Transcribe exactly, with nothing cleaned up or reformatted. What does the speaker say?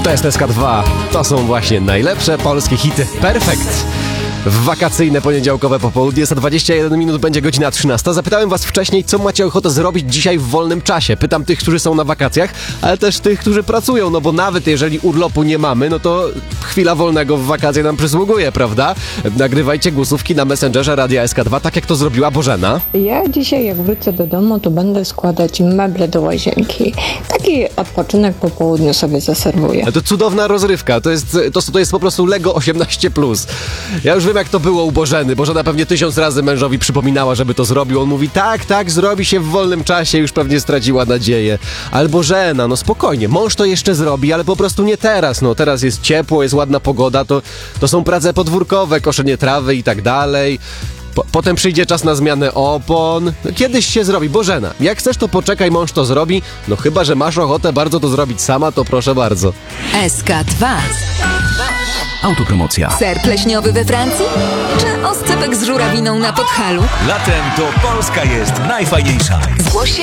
To jest S K dwa. To są właśnie najlepsze polskie hity. Perfekt. W wakacyjne poniedziałkowe popołudnie za dwadzieścia jeden minut będzie godzina trzynasta. Zapytałem was wcześniej, co macie ochotę zrobić dzisiaj w wolnym czasie. Pytam tych, którzy są na wakacjach, ale też tych, którzy pracują, no bo nawet jeżeli urlopu nie mamy, no to chwila wolnego w wakacje nam przysługuje, prawda? Nagrywajcie głosówki na Messengerze Radia S K dwa, tak jak to zrobiła Bożena. Ja dzisiaj jak wrócę do domu, to będę składać meble do łazienki. Taki odpoczynek po południu sobie zaserwuję. To cudowna rozrywka, to jest, to, to jest po prostu Lego osiemnaście plus. Ja już wiem, jak to było u Bożeny. Bożena pewnie tysiąc razy mężowi przypominała, żeby to zrobił. On mówi, tak, tak, zrobi się w wolnym czasie, już pewnie straciła nadzieję. Ale Bożena, no spokojnie, mąż to jeszcze zrobi, ale po prostu nie teraz. No teraz jest ciepło, jest ładna pogoda, to, to są prace podwórkowe, koszenie trawy i tak dalej. Po, potem przyjdzie czas na zmianę opon. No, kiedyś się zrobi. Bożena, jak chcesz, to poczekaj, mąż to zrobi. No chyba, że masz ochotę bardzo to zrobić sama, to proszę bardzo. S K dwa. Autopromocja. Ser pleśniowy we Francji? Czy oscypek z żurawiną na Podhalu? Latem to Polska jest najfajniejsza. Zgłoś się